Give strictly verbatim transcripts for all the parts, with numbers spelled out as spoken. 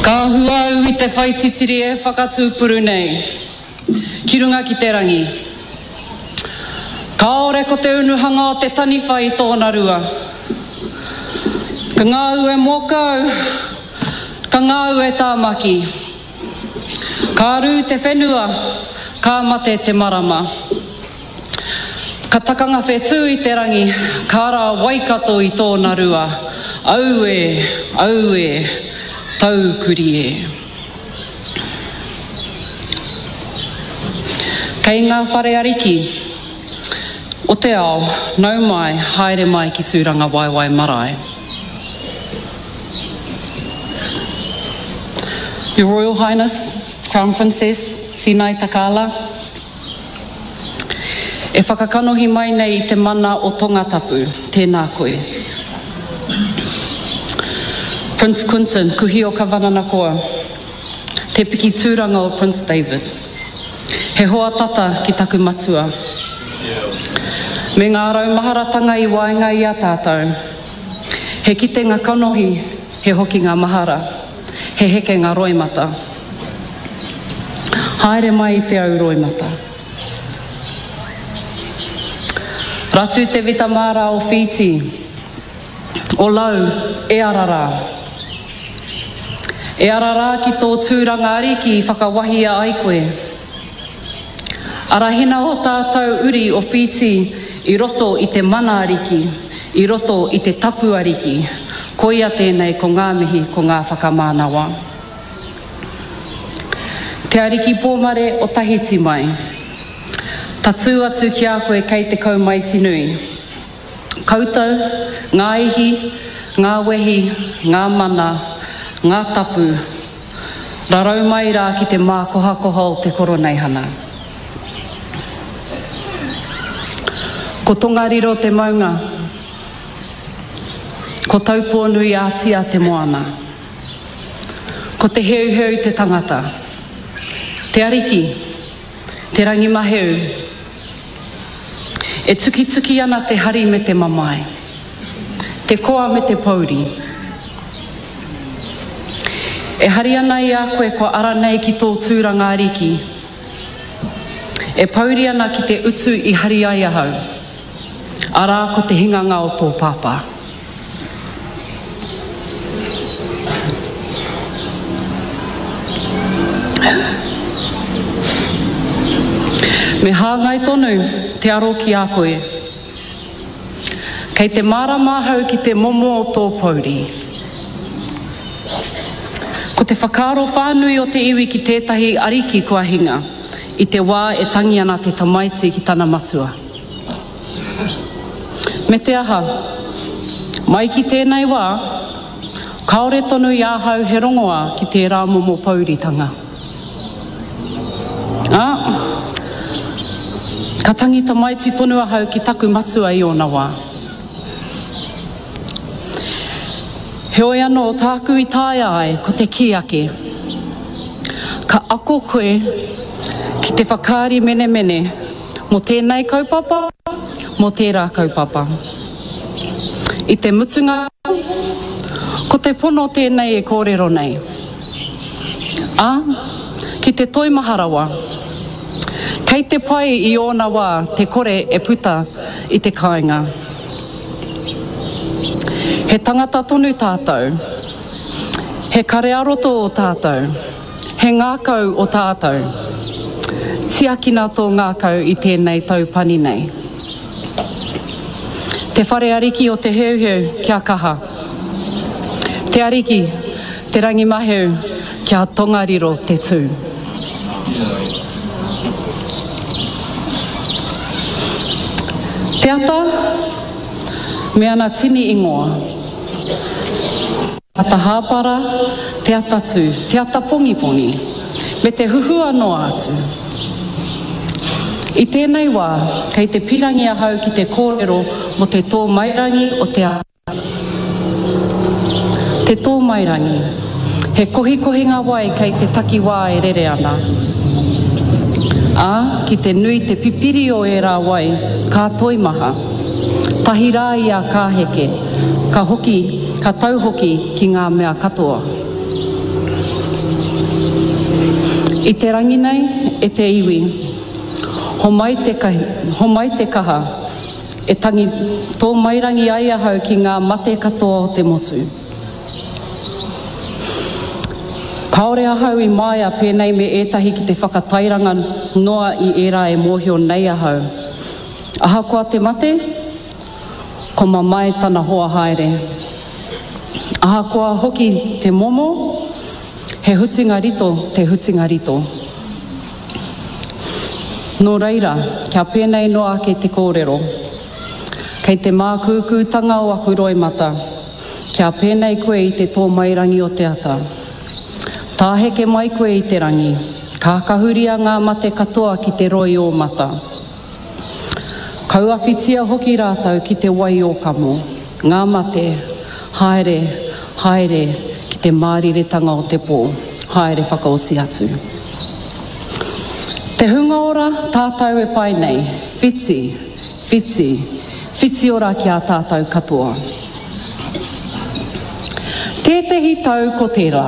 Ka huau I te whaititiri e whakatūpuru nei. Ki runga ki te rangi. Ka ore ko te unuhanga o te taniwha I tōna rua. Ka ngāu e mokau, ka ngāu e tāmaki. Ka aru te whenua, ka mate te marama. Ka takanga whetū I te rangi, ka ara waikato I tōna rua. Au e, au e, tau kuri e. Kei ngā whare ariki, o te ao, nau mai, haere mai ki tūranga waiwai marae. Your Royal Highness, Crown Princess Sinai Takala, e whakakanohi mai nei I te mana o tongatapu, tēnā koe. Prince Quinton, kuhi o ka wanana koa, te piki tūranga o Prince David. He hoa tata ki taku matua. Me ngā raumaharatanga I waenga I a tātou. He kite ngā kanohi, he hoki ngā mahara, he heke ngā roimata. Haere mai I te au roimata. Ratu te vitamara o Fiji, o lau e arara. E arara ki tō tūranga ariki I whakawahi a ai koe. Arahina o tātou uri o Fiji I roto I te mana ariki, I roto I te tapu ariki, koia tēnei ko ngā mihi ko ngā whakamānawa. Te ariki pōmare o Tahiti mai, ta tū atu ki a koe kei te kaumaiti nui. Koutou, ngā ihi, ngā wehi, ngā mana, ngā tapu, rarau mai rā ki te mā koha koha o te koroneihana. Ko tongariro te maunga, ko taupua nui ātia te moana, ko te heu heu te tangata, te ariki, te rangi maheu, e tuki tuki ana te hari me te mamai, te koa me te pauri. E hari ana I a koe ko ara nei ki tō tūranga ariki. E pauri ana ki te utu I hari ai ahau. Ara ko te hinganga o tō pāpā. Me hāngai tonu te aro ki a koe. Kei te marama hau ki te momo o tō pauri. Ko te whakaro whānui o te iwi ki tētahi ariki kua hinga, I te wā e tangi ana te tamaiti ki tana matua. Me te aha, mai ki tēnei wā, kaore tonu I ahau he rongoa ki te rā momo pauritanga. Ah, ka tangi tamaiti tonu ahau ki taku matua I ona wā. He oi anō o tāku I tāia ai ko te kiake. Ka ako koe ki te whakaari mene mene mo tēnei kaupapa, mo tērā kaupapa. I te mutunga, ko te pono tēnei e kōrero nei. A, ki te toimaharawa, kei te pai I ona wā te kore e puta I te kāinga. He tangata tonu tātou, he karearoto o tātou, he ngākau o tātou, tiakina tō ngākau I tēnei taupani nei. Te whare ariki o te heuheu kia kaha. Te ariki, te rangi maheu kia tongariro te tū. Te ata, me ana tini ingoa. Ata hāpara, te ata tū, te ata pongi pongi, me te huhua noa atu. I tēnei wā, kei te pirangi ahau ki te kōrero mo te tō mairangi o te a. Te tō mairangi, he kohi kohinga wai kei te taki wā e rere ana. A, ki te nui te pipiri o e rā wai, kā toimaha. Tahi rā I a kāheke, ka hoki, ka tauhoki ki ngā mea katoa. I te rangi nei, e te iwi, ho mai te, kahi, ho mai te kaha, e tangi tō mairangi ai ahau ki ngā mate katoa o te motu. Kaore ahau i mai a pēnei me ētahi ki te whakatairanga noa i era e mōhio nei ahau. Aha koa te mate, ko mamai tana hoa haere. Aha koa hoki te momo, he hutinga rito, te hutinga rito. Nō reira, kia pēnei noa ke te kōrero. Kei te mākūkūtanga o aku roi mata, kia pēnei koe i te tō mairangi o te ata. Tāheke mai koe i te rangi, ka kahuria ngā mate katoa ki te roi o mata. Kauawhitia hoki rātau ki te wai o kamo, ngā mate, haere, haere, ki te māriretanga o te pō, haere whakaoti atu. Te hunga ora tātau e pai nei, whiti, whiti, whiti ora ki a tātau katoa. Tētehi tau ko tērā.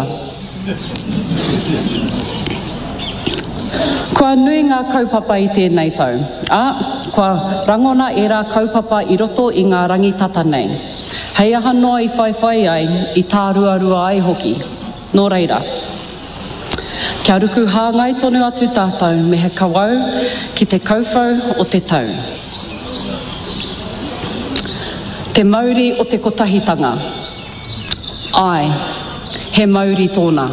Kua nui ngā kaupapa i tēnei tau. A, kua rangona e rā kaupapa i roto i ngā rangitata nei. Hei aha noa i whaiwhai ai, i tā ruarua ai hoki. Nō reira. Kia ruku hāngai tonu atu tātou me he kawau ki te kauwhau o te tau. Te mauri o te kotahitanga. Ai, he mauri tōna.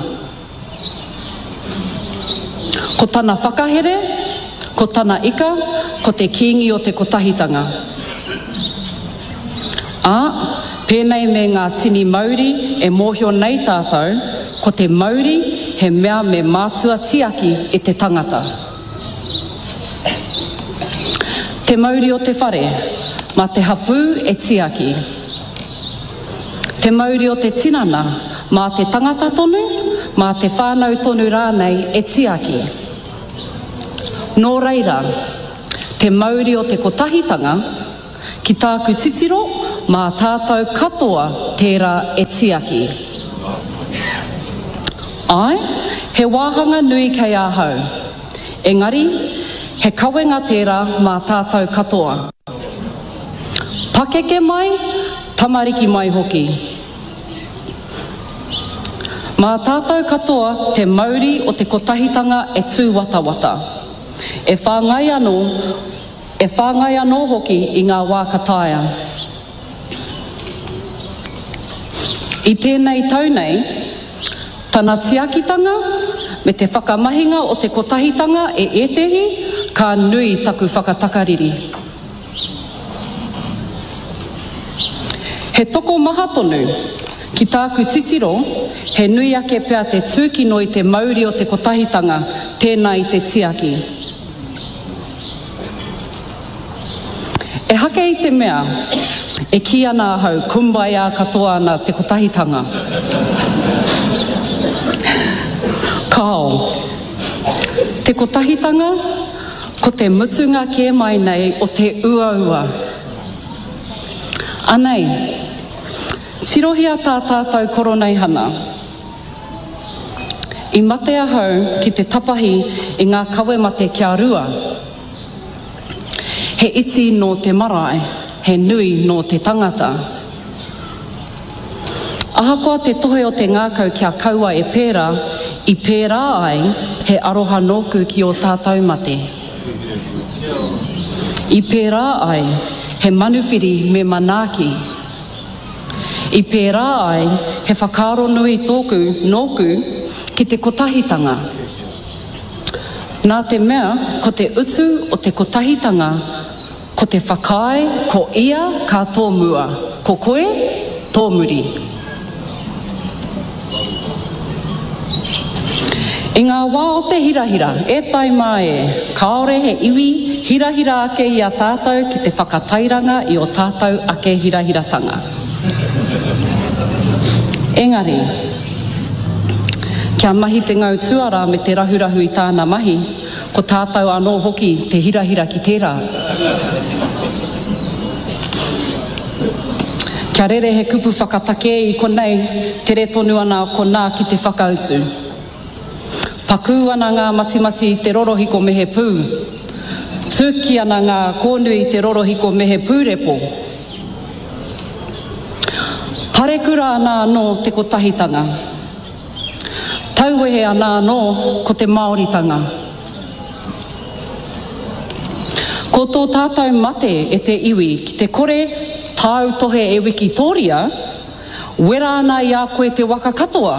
Ko tana whakahere, ko tana ika, ko te kingi o te kotahitanga. A, pēnei me ngā tini mauri e mōhio nei tātou, ko te mauri he mea me mātua tiaki e te tangata. Te mauri o te whare, ma te hapu e tiaki. Te mauri o te tinana, ma te tangata tonu, ma te whānau tonu rānei e tiaki. Nō reira, te mauri o te kotahitanga, ki tāku titiro, ma tātou katoa tērā e tiaki. Ai, he wāhanga nui kei ahau. Engari, he kawenga tērā mā tātou katoa. Pakeke mai, tamariki mai hoki. Mā tātou katoa, te mauri o te kotahitanga e tū wata wata. E whāngai anō, e whāngai anō hoki i ngā wā kataia. I tēnei tau nei, tana tiakitanga me te whakamahinga o te kotahitanga e etehi ka nui taku whakatakariri. He toko maha tonu ki tāku titiro, he nui ake pea te tūkino i te mauri o te kotahitanga tēnā i te tiaki. E hake i te mea, e ki ana ahau kumbaya katoa ana te kotahitanga. Kao, te kotahitanga, ko te mutunga ke mai nei o te uaua. Anei, tirohia tā tātou koronei hana. I mate ahau ki te tapahi i ngā kawe mate kia rua. He iti no te marae, he nui no te tangata. Ahakoa te tohe o te ngākau kia kaua e pērā, i pērā ai he aroha nōku ki o tātou mate. I pērā ai he manuwhiri me manaaki. I pērā ai he whakaro nui tōku nōku ki te kotahitanga. Nā te mea, ko te utu o te kotahitanga, ko te whakae, ko ia ka tōmua, ko koe, tōmuri. I ngā wā o te hirahira, e tai mai e, kaore he iwi, hirahira ake i a tātou ki te whakatairanga i o tātou ake hirahiratanga. Engari, kia mahi te ngau tuara me te rahurahu i tāna mahi, ko tātou anō hoki te hirahira ki tērā. Kia rere he kupu whakatake I konei tere tonu ana ko nā ki te whakautu. Pakū ana ngā matimati I te rorohiko mehe pū. Tūki ana ngā kōnui I te rorohiko mehe pūrepo. Parekura ana anō te kotahitanga. Tauehe ana anō ko te Māoritanga. Ko tō tātou mate e te iwi ki te kore tāu tohe e Wikitoria, wera ana I a koe te waka katoa.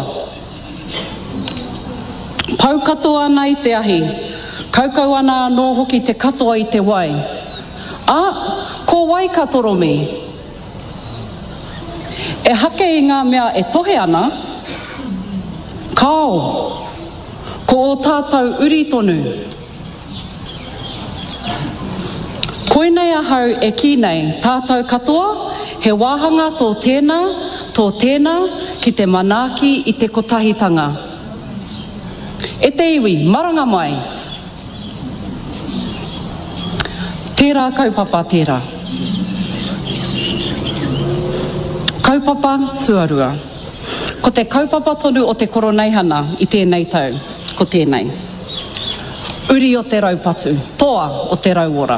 Pau katoa ana I te ahi, kaukau ana anō hoki te katoa I te wai. A, ko wai katoromi. E hake I ngā mea e tohe ana, kao, ko o tātou uri tonu. Koinei ahau e ki nei tātou katoa, he wāhanga tō tēnā, tō tēnā ki te manaaki I te kotahitanga. E te iwi, maranga mai. Tērā kaupapa tērā. Kaupapa tuarua. Ko te kaupapa tonu o te koroneihana I tēnei tau, ko tēnei. Uri o te raupatu, toa o te rauora.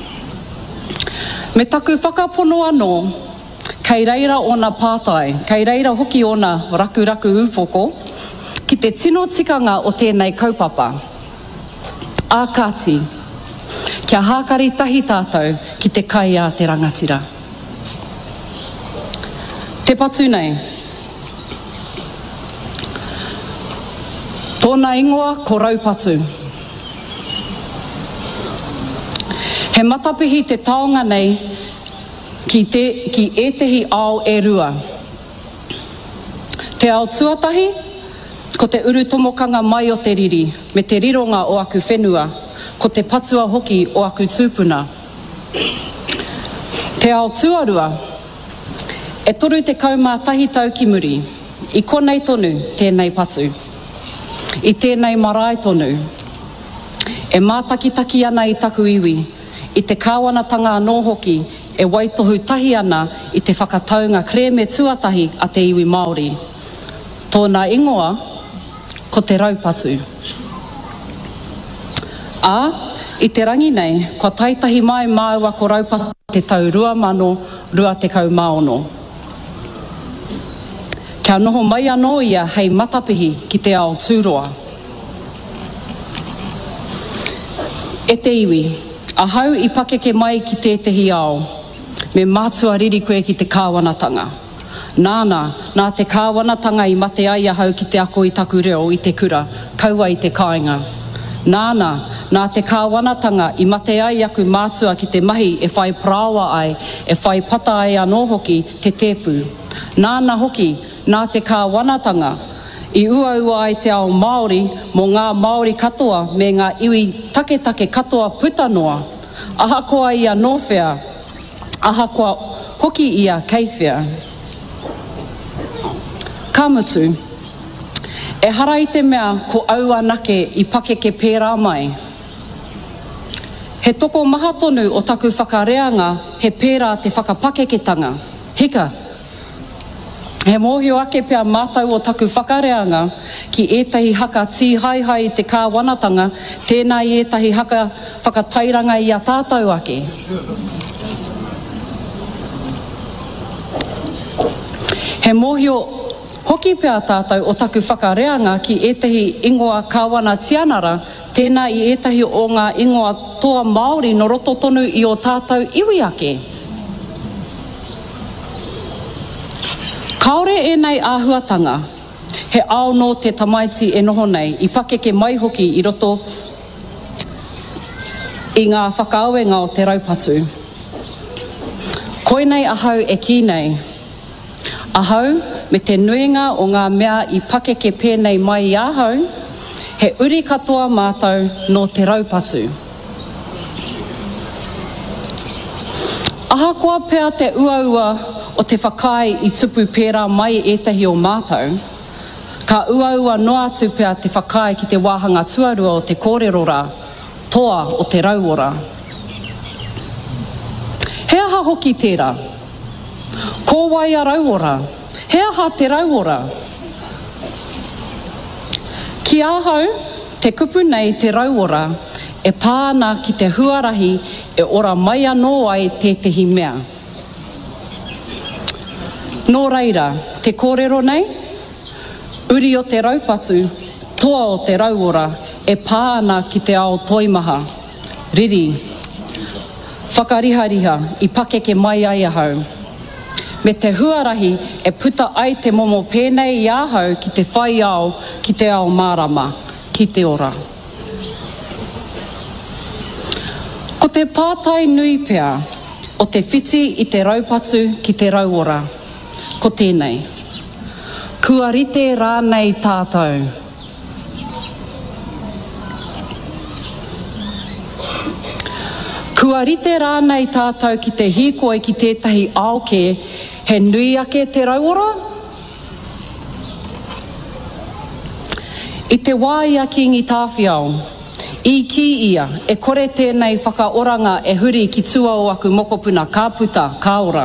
Me taku whakapono anō, kei reira o nā pātai, kei reira hoki o nā raku raku upoko, ki te tino tikanga o tēnei kaupapa. Ākati, kia hākari tahi tātou ki te kai a te rangatira. Te patu nei. Tōna ingoa ko raupatu. He matapihi te taonga nei ki, te, ki etehi ao e rua. Te ao tuatahi, ko te uru tomokanga mai o te riri, me te rironga o aku whenua, ko te patua hoki o aku tūpuna. Te ao tuarua, e toru te kaumā tahi tau ki muri, I konei tonu tēnei patu, I tēnei marae tonu, e mātakitaki ana I taku iwi, I te kāwanatanga anō hoki e waitohu tahi ana I te whakataunga kreme tuatahi a te iwi Māori. Tōna ingoa, ko te raupatu. Ā, I te rangi nei, kua taitahi mai māua ko raupatu te tau rua mano, rua te kau maono. Kia noho mai anō ia hei matapihi ki te ao tūroa. E te iwi, ahau I pakeke mai ki tētehi ao, me mātua riri koe ki te kāwanatanga. Nāna, nā te kāwanatanga I mate ai ahau ki te ako I taku reo I te kura, kaua I te kāinga. Nāna, nā te kāwanatanga I mate ai aku mātua ki te mahi e whai prawa ai, e whai pata ai anō hoki te tepu. Nāna hoki, nā te kāwanatanga, I uaua ai te ao Māori mō ngā Māori katoa me ngā iwi take-take katoa putanoa. Ahakoa ia nōwhea, ahakoa hoki ia keiwhea. Kamutu, e hara I te mea ko aua nake I pakeke pērā mai. He toko maha tonu o taku whakareanga he pērā te whakapakeketanga. Hika, he mōhio ake pia mātau o taku whakareanga ki ētahi haka tīhaihai te kāwanatanga, tēnā I ētahi haka whakatairanga I a tātou ake. He mōhio hoki pia tātou o taku whakareanga ki ētahi ingoa kāwana tianara, tēnā I ētahi o ngā ingoa toa Māori no roto tonu I o tātou iwi ake. Kaore e nei āhuatanga, he ao no te tamaiti e noho nei, I pakeke mai hoki I roto I ngā whakaawenga o te raupatu. Koinei ahau e ki nei. Ahau, me te nuinga o ngā mea I pakeke pēnei mai I ahau, he uri katoa mātou no te raupatu. Ahakoa pea te uaua o te whakai I tupu pērā mai ētahi o mātou, ka uaua noa atu pea te whakai ki te wāhanga tuarua o te kōrerora, toa o te rauora. He aha hoki tērā, Ko waia rauora, he aha te rauora. Ki ahau, te kupu nei te rauora, e pāna ki te huarahi e ora mai anō ai tētahi mea. Nō reira, te kōrero nei, uri o te raupatu, toa o te rauora, e pāna ki te ao toimaha. Riri, whakarihariha i pakeke mai ai ahau. Me te huarahi e puta ai te momo pēnei i ahau ki te whai ao, ki te ao mārama, ki te ora. Ko te pātai nui pea, o te whiti i te raupatu ki te rauora, ko tēnei. Kua rite rānei tātou. Kua rite rānei tātou ki te hīkoi ki tētahi aoke, he nui ake te rauora? I te wāia ki ngi tāwhiao, i ki ia, e kore tēnei whakaoranga e huri ki tuao aku mokopuna, ka puta, ka ora.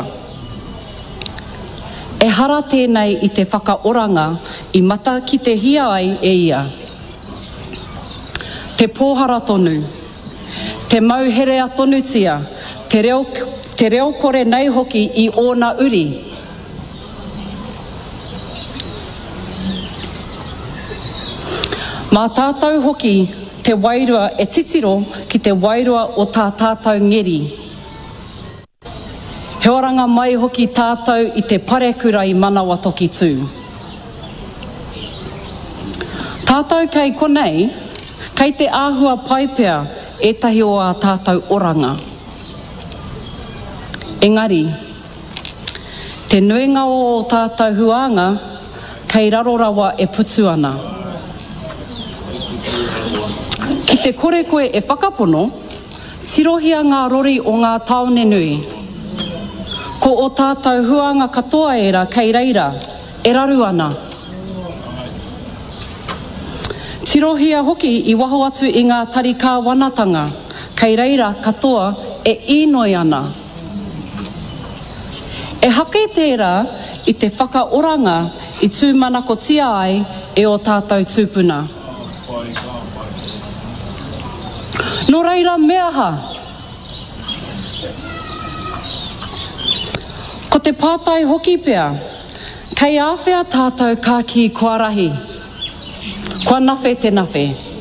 E hara tēnei i te whakaoranga i mata ki te hia ai e ia. Te pōhara tonu, te mauherea tonutia, te reo, te reo kore nei hoki i ōna uri. Mā tātou hoki, te wairua e titiro ki te wairua o tā tātou ngeri. He oranga mai hoki tātou i te parekura i manawa toki tū. Tātou kei konei, kei te āhua paipea etahi o a tātou oranga. Engari, te nuinga o tātou huanga, kei rarorawa e putu ana. Ki te kore koe e whakapono, tirohia ngā rori o ngā taone nui. Ko o tātou huanga katoa era kei reira, e raru ana. Tirohia hoki i waho atu i ngā tarika wanatanga, kei reira katoa e inoi ana. E hake tērā i te whakaoranga i tūmanako tia ai e o tātou tūpuna. Nō reira meaha. Ko te pātai hoki pea, kei āwhea tātou ka ki kua rahi. Kua nawhi te nawhi.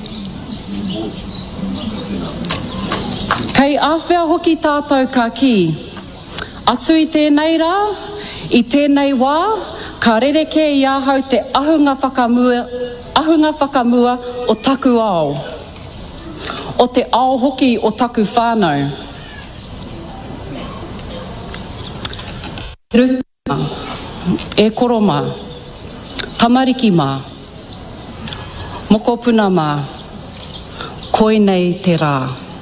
Kei āwhea hoki tātou ka ki. Atu i tēnei rā, i tēnei wā, ka rereke i ahau te ahunga whakamua, ahunga whakamua o taku ao. O te ao hoki o taku whānau. Rukima, e koroma, tamariki mā, mokopuna mā, koinei te rā.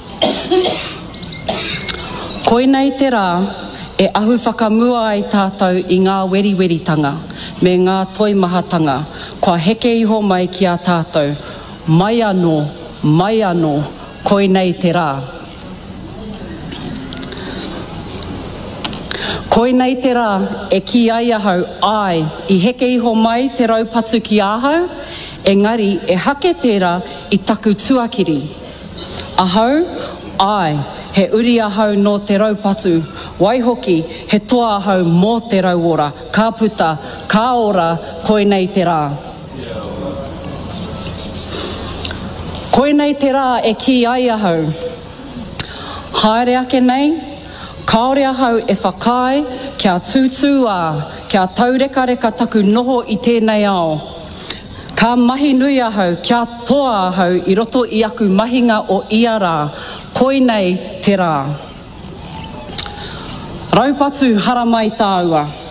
Koinei te rā, e ahu whakamua ai tātou i ngā weriweritanga, me ngā toimahatanga, kua heke iho mai ki a tātou, mai anō, mai anō, koinei te rā. Koinei te rā e ki ai ahau ai i heke iho mai te raupatu ki ahau, engari e hake tērā i taku tuakiri. Ahau, ai, he uri ahau no te raupatu, waihoki he toa ahau mō te rauora, ka puta, ka ora, koinei te rā. Koinei te rā e ki ai ahau. Haere ake nei, kaore ahau e whakai, kia tūtū ā, kia taureka-reka taku noho i tēnei ao. Ka mahi nui ahau, kia toa ahau i roto i aku mahinga o ia rā. Koinei te rā. Raupatu haramai tāua.